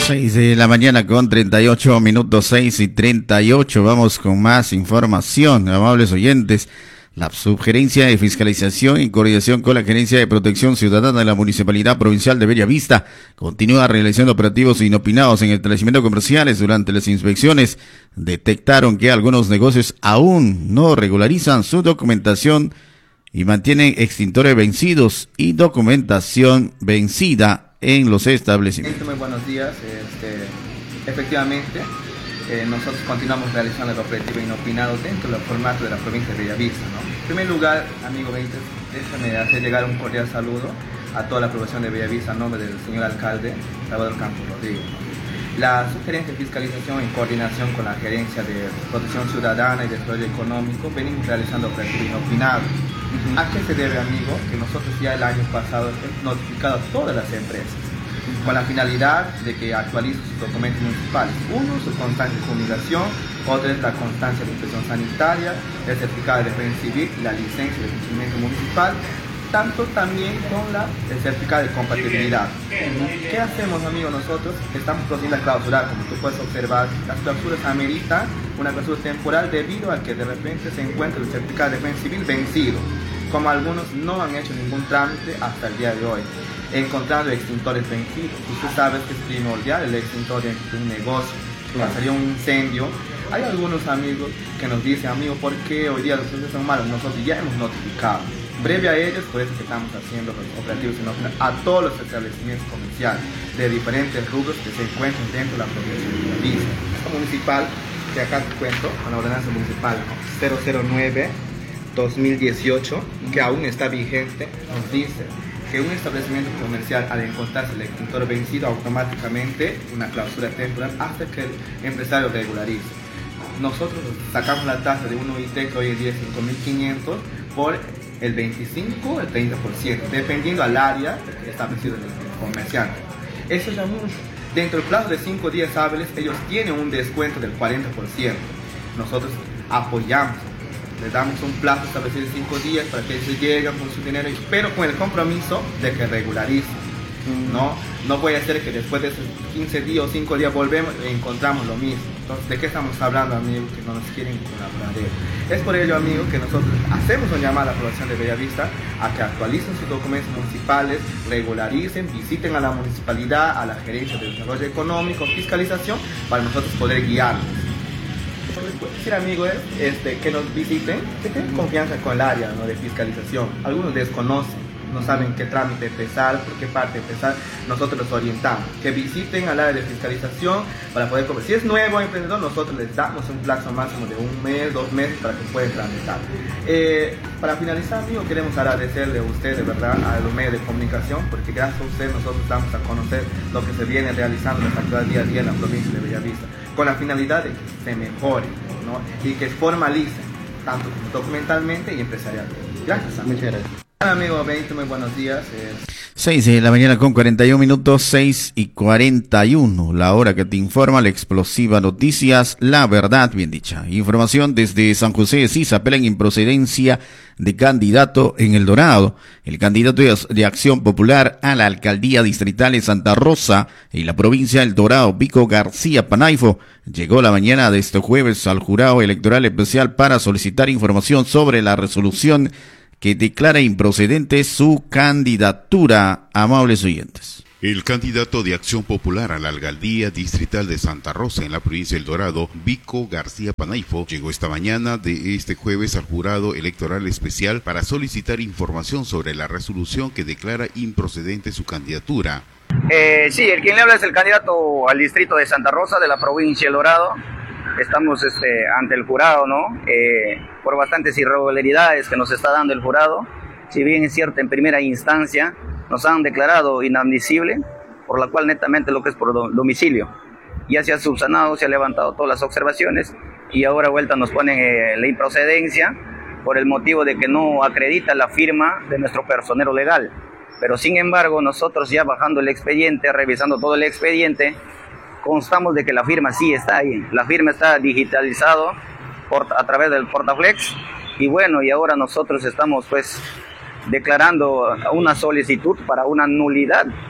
6 de la mañana con 38 minutos, 6:38. Vamos con más información, amables oyentes. La Subgerencia de Fiscalización, en coordinación con la Gerencia de Protección Ciudadana de la Municipalidad Provincial de Bellavista, continúa realizando operativos inopinados en establecimientos comerciales. Durante las inspecciones detectaron que algunos negocios aún no regularizan su documentación y mantienen extintores vencidos y documentación vencida en los establecimientos. Muy buenos días. Efectivamente, nosotros continuamos realizando el operativo inopinado dentro del formato de la provincia de Bellavista, ¿no? En primer lugar, amigo Benítez, déjame hacer llegar un cordial saludo a toda la población de Bellavista a nombre del señor alcalde Salvador Campos Rodríguez, ¿no? La Subgerencia de Fiscalización, en coordinación con la Gerencia de Protección Ciudadana y Desarrollo Económico, venimos realizando operativo inopinado. ¿A qué se debe, amigo? Que nosotros ya el año pasado hemos notificado a todas las empresas con la finalidad de que actualicen sus documentos municipales. Uno, su constancia de fumigación; otro es la constancia de inspección sanitaria, el certificado de defensa civil y la licencia de funcionamiento municipal, tanto también con el certificado de compatibilidad. ¿Qué hacemos, amigos? Nosotros estamos procediendo a clausurar. Como tú puedes observar, las clausuras ameritan una clausura temporal debido a que de repente se encuentra el certificado de defensa civil vencido, como algunos no han hecho ningún trámite hasta el día de hoy, encontrando extintores vencidos. Y tú sabes que es primordial el extintor de un negocio. Claro. Salió un incendio. Hay algunos amigos que nos dicen: amigo, ¿por qué hoy día los procesos son malos? Nosotros ya hemos notificado. Breve a ellos, por eso que estamos haciendo los operativos a todos los establecimientos comerciales de diferentes rubros que se encuentran dentro de la provincia de Bellavista. Esta municipal, que acá te cuento, con la ordenanza municipal 009-2018, que aún está vigente, nos dice que un establecimiento comercial, al encontrarse el extintor vencido, automáticamente una clausura temporal hasta que el empresario regularice. Nosotros sacamos la tasa de un UIT que hoy en día es 5.500 por el 25 o el 30%, dependiendo al área establecido en el comerciante. Eso ya mucho. Dentro del plazo de 5 días hábiles, ellos tienen un descuento del 40%. Nosotros apoyamos, les damos un plazo establecido de 5 días para que ellos lleguen con su dinero, pero con el compromiso de que regularicen. No voy a hacer que después de esos 15 días o 5 días volvemos y encontramos lo mismo. Entonces, ¿de qué estamos hablando, amigos, que no nos quieren colaborar? Es por ello, amigos, que nosotros hacemos una llamada a la población de Bellavista a que actualicen sus documentos municipales, regularicen, visiten a la municipalidad, a la Gerencia de Desarrollo Económico, Fiscalización, para nosotros poder guiarlos. Puedo decir, amigos, que nos visiten, que tengan confianza con el área, ¿no?, de fiscalización. Algunos desconocen, no saben qué trámite empezar, por qué parte empezar. Nosotros los orientamos, que visiten al área de fiscalización para poder comer. Si es nuevo emprendedor, nosotros les damos un plazo máximo de 1 mes, 2 meses para que puedan tramitar. Para finalizar, amigos, queremos agradecerle a usted, de verdad, a los medios de comunicación, porque gracias a usted nosotros damos a conocer lo que se viene realizando en las actividades día a día en la provincia de Bellavista, con la finalidad de que se mejore, ¿no?, y que se formalicen tanto documentalmente y empresarialmente. Gracias, amigo. Muchas gracias. Amigo Benito, muy buenos días. 6 de la mañana con 41 minutos, 6:41, la hora que te informa la explosiva noticias, la verdad bien dicha. Información desde San José de Cis, apelan improcedencia de candidato en El Dorado. El candidato de Acción Popular a la alcaldía distrital de Santa Rosa en la provincia del Dorado, Vico García Panaifo, llegó la mañana de este jueves al jurado electoral especial para solicitar información sobre la resolución que declara improcedente su candidatura. Amables oyentes. El candidato de Acción Popular a la alcaldía distrital de Santa Rosa en la provincia del Dorado, Vico García Panaifo, llegó esta mañana de este jueves al jurado electoral especial para solicitar información sobre la resolución que declara improcedente su candidatura. Sí, el quien le habla es el candidato al distrito de Santa Rosa de la provincia del Dorado. Estamos ante el jurado, ¿no? Por bastantes irregularidades que nos está dando el jurado. Si bien es cierto, en primera instancia nos han declarado inadmisible, por la cual netamente lo que es por domicilio. Ya se ha subsanado, se ha levantado todas las observaciones y ahora vuelta nos ponen la improcedencia por el motivo de que no acredita la firma de nuestro personero legal. Pero sin embargo, nosotros ya bajando el expediente, revisando todo el expediente, constamos de que la firma sí está ahí. La firma está digitalizado a través del Portaflex y bueno, y ahora nosotros estamos pues declarando una solicitud para una nulidad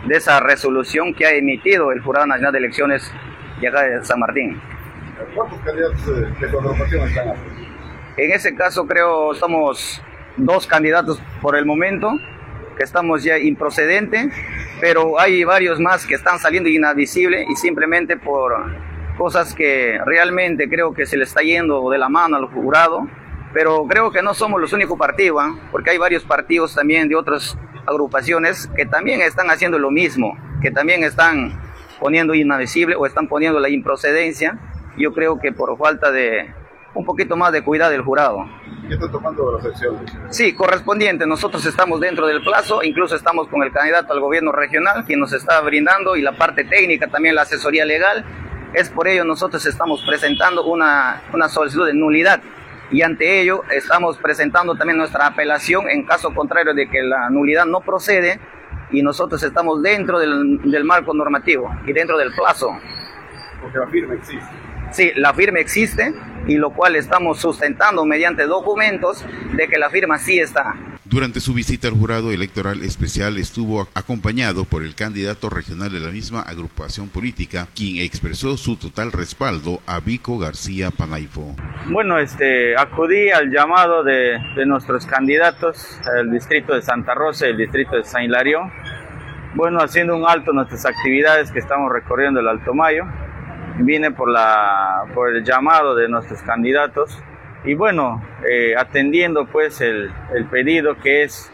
esa resolución que ha emitido el Jurado Nacional de Elecciones de acá de San Martín. ¿Cuántos candidatos de su agrupación están aquí? En ese caso creo somos 2 candidatos por el momento, que estamos ya improcedentes, pero hay varios más que están saliendo inadmisibles y simplemente por cosas que realmente creo que se le está yendo de la mano al jurado, pero creo que no somos los únicos partidos, porque hay varios partidos también de otras agrupaciones que también están haciendo lo mismo, que también están poniendo inadmisible o están poniendo la improcedencia. Yo creo que por falta de un poquito más de cuidado del jurado. ¿Qué está tomando las acciones? Sí, correspondiente. Nosotros estamos dentro del plazo, incluso estamos con el candidato al gobierno regional, quien nos está brindando, y la parte técnica, también la asesoría legal. Es por ello nosotros estamos presentando una solicitud de nulidad, y ante ello estamos presentando también nuestra apelación en caso contrario de que la nulidad no procede, y nosotros estamos dentro del marco normativo y dentro del plazo. Porque la firma existe. Sí, la firma existe, y lo cual estamos sustentando mediante documentos de que la firma sí está. Durante su visita al jurado electoral especial estuvo acompañado por el candidato regional de la misma agrupación política, quien expresó su total respaldo a Vico García Panaifo. Bueno, acudí al llamado de nuestros candidatos, el distrito de Santa Rosa y el distrito de San Hilario. Bueno, haciendo un alto en nuestras actividades que estamos recorriendo el Alto Mayo. Vine por el llamado de nuestros candidatos y bueno, atendiendo pues el pedido que es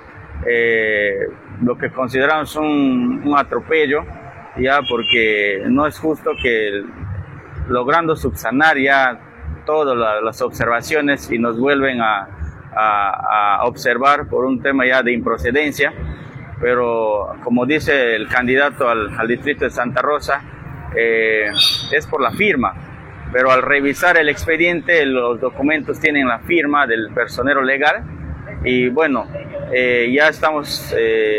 lo que consideramos un atropello, ya, porque no es justo que logrando subsanar ya todas las observaciones y nos vuelven a observar por un tema ya de improcedencia, pero como dice el candidato al distrito de Santa Rosa, es por la firma, pero al revisar el expediente los documentos tienen la firma del personero legal y bueno, ya estamos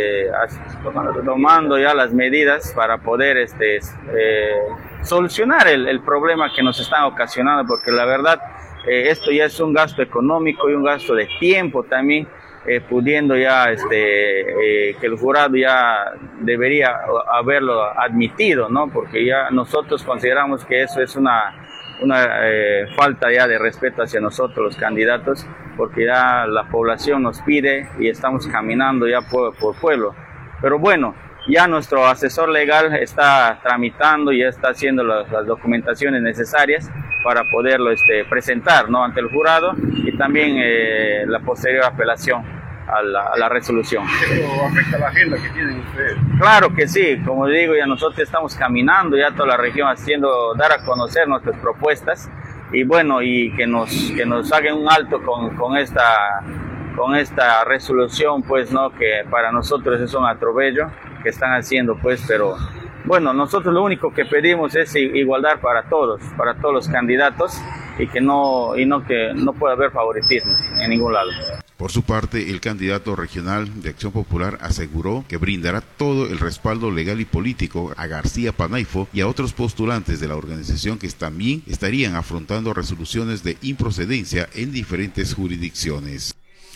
tomando ya las medidas para poder solucionar el problema que nos están ocasionando, porque la verdad esto ya es un gasto económico y un gasto de tiempo también, pudiendo ya que el jurado ya debería haberlo admitido, ¿no? Porque ya nosotros consideramos que eso es una falta ya de respeto hacia nosotros los candidatos, porque ya la población nos pide y estamos caminando ya por pueblo. Pero bueno, ya nuestro asesor legal está tramitando y ya está haciendo las documentaciones necesarias para poderlo presentar, ¿no?, ante el jurado, y también la posterior apelación a la resolución. ¿Esto afecta a la agenda que tienen ustedes? Claro que sí, como digo, ya nosotros estamos caminando ya toda la región dar a conocer nuestras propuestas y bueno, y que nos hagan un alto con esta resolución, pues, ¿no?, que para nosotros es un atropello que están haciendo, pues, pero bueno, nosotros lo único que pedimos es igualdad para todos los candidatos y que no pueda haber favoritismo en ningún lado. Por su parte, el candidato regional de Acción Popular aseguró que brindará todo el respaldo legal y político a García Panaifo y a otros postulantes de la organización que también estarían afrontando resoluciones de improcedencia en diferentes jurisdicciones.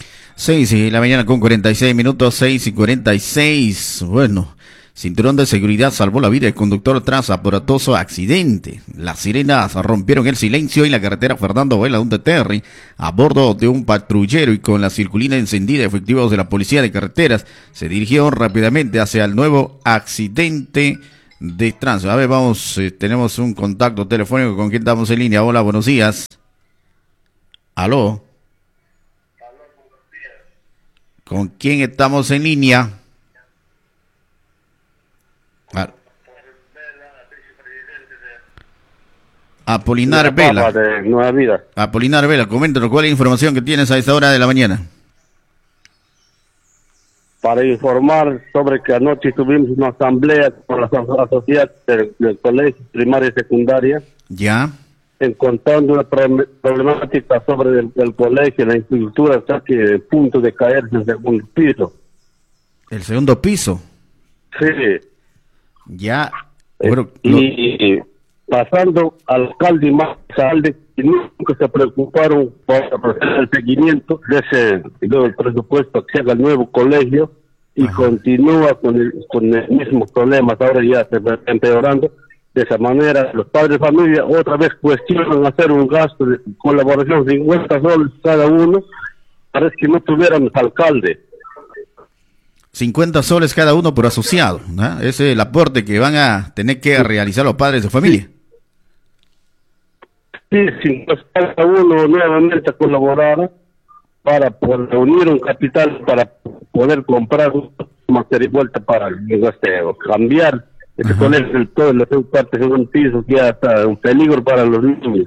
6:46, 6:46. Bueno, cinturón de seguridad salvó la vida del conductor tras aparatoso accidente. Las sirenas rompieron el silencio en la carretera Fernando Belaúnde Terry a bordo de un patrullero y con la circulina encendida. Efectivos de la Policía de Carreteras se dirigieron rápidamente hacia el nuevo accidente de tránsito. A ver, vamos, tenemos un contacto telefónico. ¿Con quién estamos en línea? Hola, buenos días. ¿Aló? ¿Con quién estamos en línea? Apolinar Vela. De Nueva Vida. Apolinar Vela, coméntanos cuál es la información que tienes a esta hora de la mañana. Para informar sobre que anoche tuvimos una asamblea con las asociaciones del colegio primaria y secundaria. Ya. Encontrando una problemática sobre el colegio, la infraestructura está que punto de caerse en el segundo piso. ¿El segundo piso? Sí. Ya. Bueno, y pasando al alcalde y más alcalde, y nunca se preocuparon por el seguimiento del presupuesto que haga el nuevo colegio, y Ajá. continúa con el mismo problema, ahora ya se va empeorando. De esa manera, los padres de familia otra vez cuestionan hacer un gasto de colaboración, 50 soles cada uno, parece que no tuviéramos alcalde. 50 soles cada uno por asociado, ¿no? Ese es el aporte que van a tener que realizar los padres de familia. Sí, si cada uno nuevamente colaborara para poder reunir un capital para poder comprar material vuelta para cambiar ese colegio, todo el parte de un piso que ya está un peligro para los niños.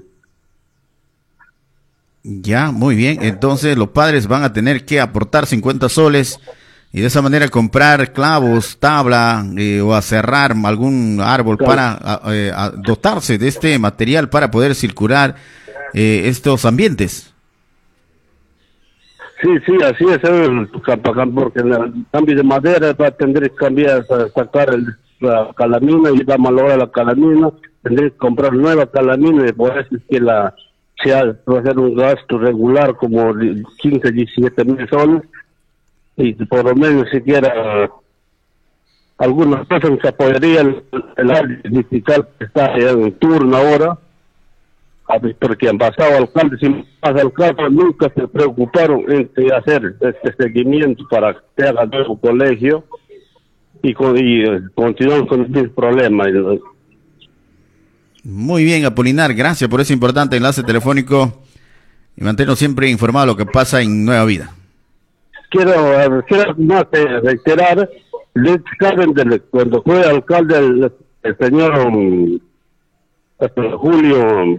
Ya, muy bien. Entonces los padres van a tener que aportar 50 soles y de esa manera comprar clavos, tabla o aserrar algún árbol Claro. para a dotarse de este material para poder circular estos ambientes. Sí, así es, porque en el cambio de madera va a tener que cambiar, sacar la calamina y va a malograr la calamina, tendré que comprar nueva calamina y por eso es que va a ser un gasto regular como de 15, 17 mil soles y por lo menos siquiera algunas cosas se apoyaría el área digital que está en turno ahora, porque han pasado alcaldes y más alcaldes nunca se preocuparon en hacer este seguimiento para que se haga nuevo colegio y continúan con este problema. Muy bien, Apolinar, gracias por ese importante enlace telefónico y mantenernos siempre informados de lo que pasa en Nueva Vida. Quiero más reiterar, saben cuando fue alcalde el señor Julio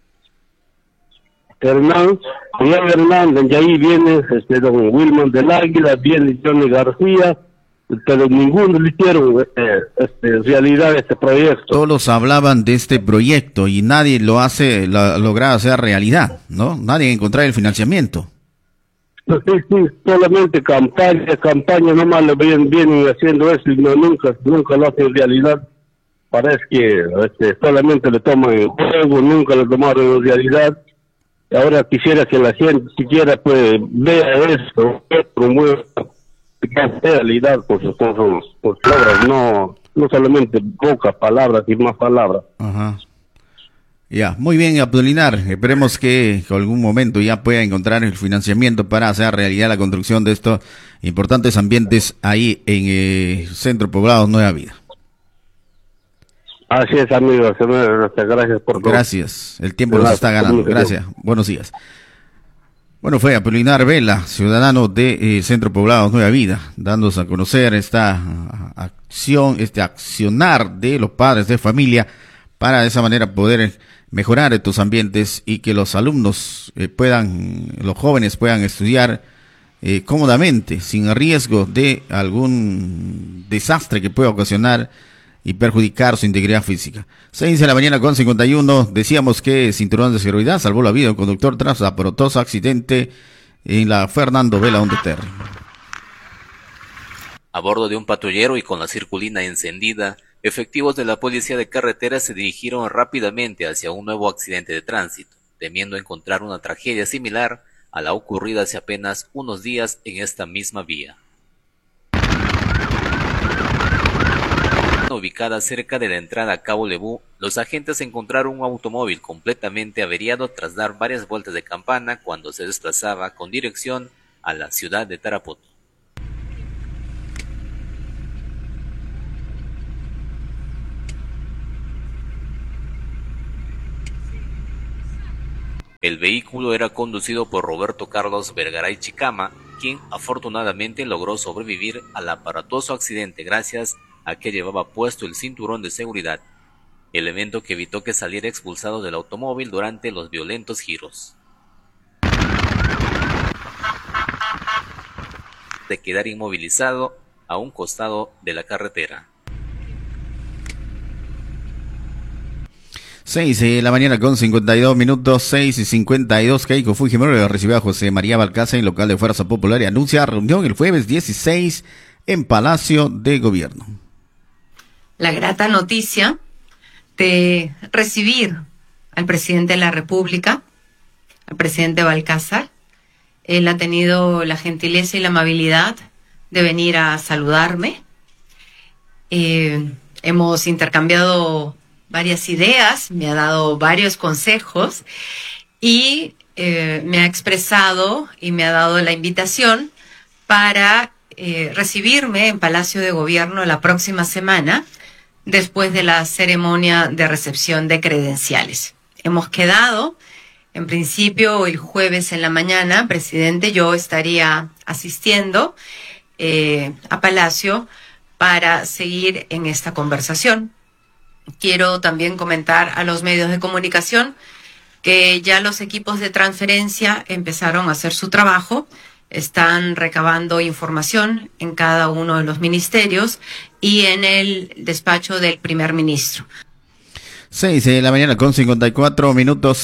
Hernández, y ahí viene don Wilman del Águila, viene Johnny García, pero ninguno le hicieron realidad este proyecto. Todos hablaban de este proyecto y nadie lo logra hacer realidad, ¿no? Nadie encontrar el financiamiento. Sí, solamente campaña nomás le vienen haciendo eso y nunca lo hacen realidad. Parece que solamente le toman el juego, nunca lo tomaron en realidad. Y ahora quisiera que la gente siquiera pues vea esto, promueva realidad con sus palabras, no solamente pocas palabras y más palabras. Ajá. Ya, muy bien, Apolinar. Esperemos que en algún momento ya pueda encontrar el financiamiento para hacer realidad la construcción de estos importantes ambientes ahí en Centro Poblado Nueva Vida. Así es, amigos. Gracias por todo. Gracias. El tiempo nos está ganando. Gracias. Buenos días. Bueno, fue Apolinar Vela, ciudadano de Centro Poblado Nueva Vida, dándose a conocer esta acción, este accionar de los padres de familia para de esa manera poder mejorar estos ambientes y que los alumnos los jóvenes puedan estudiar cómodamente, sin riesgo de algún desastre que pueda ocasionar y perjudicar su integridad física. 6:51 a.m, decíamos que cinturón de seguridad salvó la vida de un conductor tras aparatoso accidente en la Fernando Vela Terry. A bordo de un patrullero y con la circulina encendida, efectivos de la Policía de Carretera se dirigieron rápidamente hacia un nuevo accidente de tránsito, temiendo encontrar una tragedia similar a la ocurrida hace apenas unos días en esta misma vía. Ubicada cerca de la entrada a Cabo Lebú, los agentes encontraron un automóvil completamente averiado tras dar varias vueltas de campana cuando se desplazaba con dirección a la ciudad de Tarapoto. El vehículo era conducido por Roberto Carlos Vergaray Chicama, quien afortunadamente logró sobrevivir al aparatoso accidente gracias a que llevaba puesto el cinturón de seguridad, elemento que evitó que saliera expulsado del automóvil durante los violentos giros. De quedar inmovilizado a un costado de la carretera. 6:52 a.m, 6:52. Keiko Fujimori recibió a José María Balcázar en local de Fuerza Popular y anuncia reunión el jueves 16 en Palacio de Gobierno. La grata noticia de recibir al presidente de la República, al presidente Balcázar. Él ha tenido la gentileza y la amabilidad de venir a saludarme. Hemos intercambiado varias ideas, me ha dado varios consejos y me ha expresado y me ha dado la invitación para recibirme en Palacio de Gobierno la próxima semana después de la ceremonia de recepción de credenciales. Hemos quedado, en principio, el jueves en la mañana, presidente, yo estaría asistiendo a Palacio para seguir en esta conversación. Quiero también comentar a los medios de comunicación que ya los equipos de transferencia empezaron a hacer su trabajo, están recabando información en cada uno de los ministerios y en el despacho del primer ministro. 6 de la mañana con 54 minutos,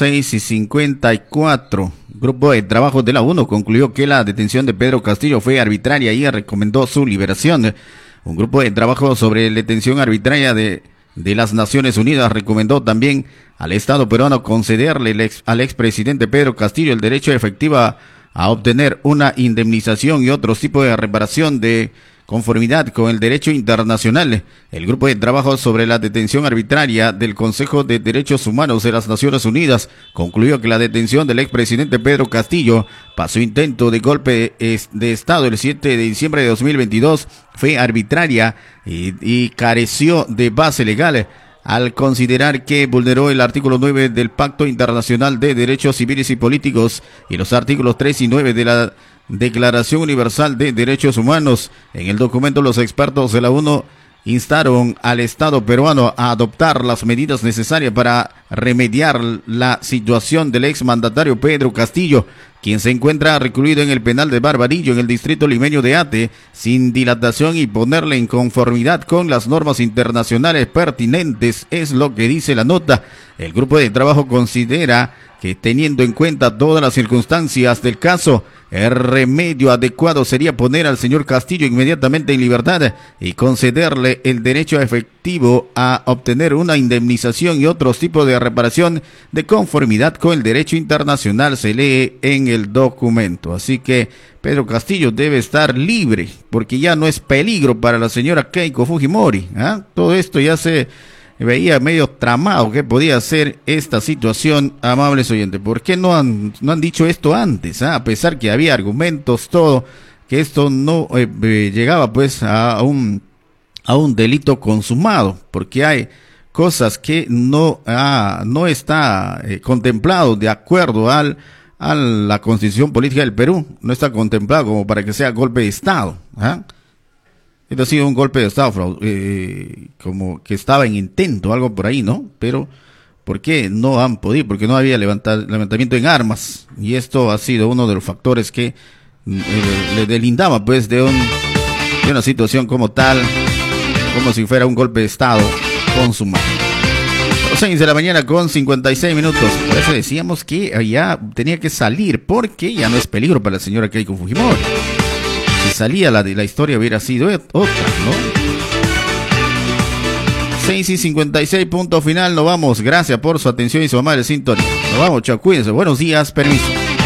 6:54. Grupo de trabajo de la ONU concluyó que la detención de Pedro Castillo fue arbitraria y recomendó su liberación. Un grupo de trabajo sobre detención arbitraria de las Naciones Unidas recomendó también al Estado peruano concederle al expresidente Pedro Castillo el derecho efectivo a obtener una indemnización y otros tipos de reparación de conformidad con el derecho internacional. El grupo de trabajo sobre la detención arbitraria del Consejo de Derechos Humanos de las Naciones Unidas concluyó que la detención del expresidente Pedro Castillo pasó intento de golpe de Estado el 7 de diciembre de 2022 fue arbitraria y careció de base legal al considerar que vulneró el artículo 9 del Pacto Internacional de Derechos Civiles y Políticos y los artículos 3 y 9 de la Declaración Universal de Derechos Humanos. En el documento, los expertos de la ONU instaron al Estado peruano a adoptar las medidas necesarias para remediar la situación del exmandatario Pedro Castillo, quien se encuentra recluido en el penal de Barbadillo, en el distrito limeño de Ate, sin dilatación y ponerle en conformidad con las normas internacionales pertinentes, es lo que dice la nota. El grupo de trabajo considera que, teniendo en cuenta todas las circunstancias del caso, el remedio adecuado sería poner al señor Castillo inmediatamente en libertad y concederle el derecho efectivo a obtener una indemnización y otros tipos de reparación de conformidad con el derecho internacional, se lee en el documento. Así que Pedro Castillo debe estar libre, porque ya no es peligro para la señora Keiko Fujimori. Todo esto ya se veía medio tramado que podía ser esta situación, amables oyentes. ¿Por qué no han dicho esto antes? A pesar que había argumentos, todo, que esto no llegaba pues a un delito consumado, porque hay cosas que no está contemplado de acuerdo a la Constitución Política del Perú, no está contemplado como para que sea golpe de Estado. Esto ha sido un golpe de Estado, como que estaba en intento, algo por ahí, ¿no? Pero, ¿por qué no han podido? Porque no había levantamiento en armas. Y esto ha sido uno de los factores que le delindaba, pues, de una situación como tal, como si fuera un golpe de Estado consumado. 6 de la mañana con 56 minutos. Por eso decíamos que ya tenía que salir, porque ya no es peligro para la señora Keiko Fujimori. Si salía la historia hubiera sido otra, ¿no? 6:56, punto final, nos vamos. Gracias por su atención y su amable sintonía. Nos vamos, chao, cuídense. Buenos días, permiso.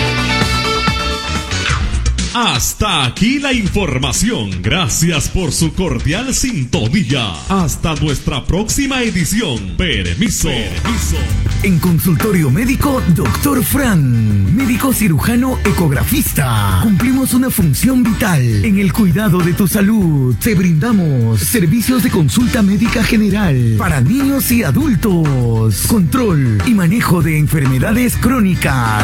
Hasta aquí la información. Gracias por su cordial sintonía. Hasta nuestra próxima edición. Permiso. En consultorio médico, Dr. Fran, médico cirujano ecografista. Cumplimos una función vital en el cuidado de tu salud. Te brindamos servicios de consulta médica general para niños y adultos, control y manejo de enfermedades crónicas.